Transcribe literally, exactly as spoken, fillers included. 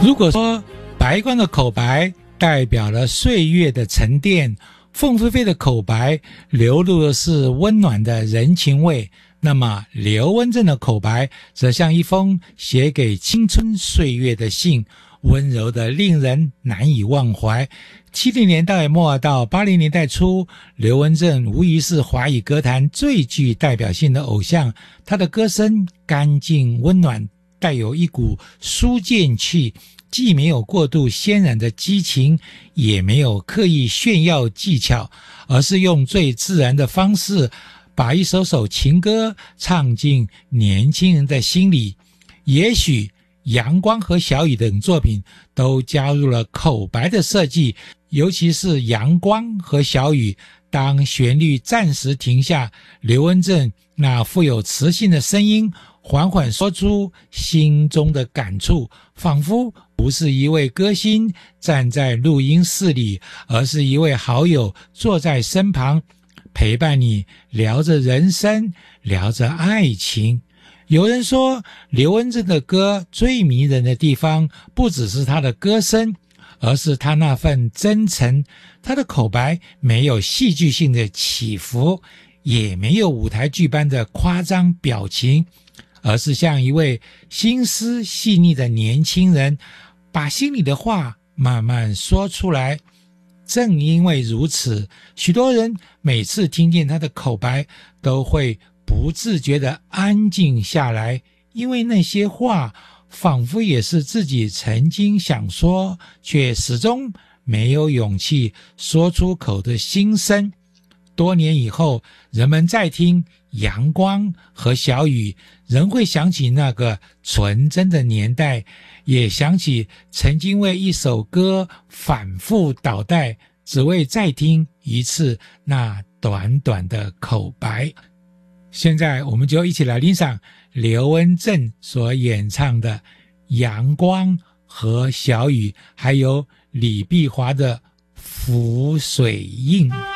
如果说白光的口白代表了岁月的沉淀，凤飞飞的口白流露的是温暖的人情味，那么刘文正的口白则像一封写给青春岁月的信，温柔的令人难以忘怀。七零年代末到八零年代初，刘文正无疑是华语歌坛最具代表性的偶像，他的歌声干净温暖，带有一股书剑气，既没有过度渲染的激情，也没有刻意炫耀技巧，而是用最自然的方式把一首首情歌唱进年轻人的心里。也许阳光和小雨等作品都加入了口白的设计，尤其是阳光和小雨，当旋律暂时停下，刘文正那富有磁性的声音缓缓说出心中的感触，仿佛不是一位歌星站在录音室里，而是一位好友坐在身旁，陪伴你聊着人生，聊着爱情。有人说，刘文正的歌最迷人的地方，不只是他的歌声，而是他那份真诚。他的口白没有戏剧性的起伏，也没有舞台剧般的夸张表情，而是像一位心思细腻的年轻人，把心里的话慢慢说出来。正因为如此，许多人每次听见他的口白都会不自觉地安静下来，因为那些话仿佛也是自己曾经想说却始终没有勇气说出口的心声。多年以后，人们再听阳光和小雨，仍会想起那个纯真的年代，也想起曾经为一首歌反复倒带，只为再听一次那短短的口白。现在我们就一起来欣赏刘文正所演唱的阳光和小雨，还有李碧华的浮水印。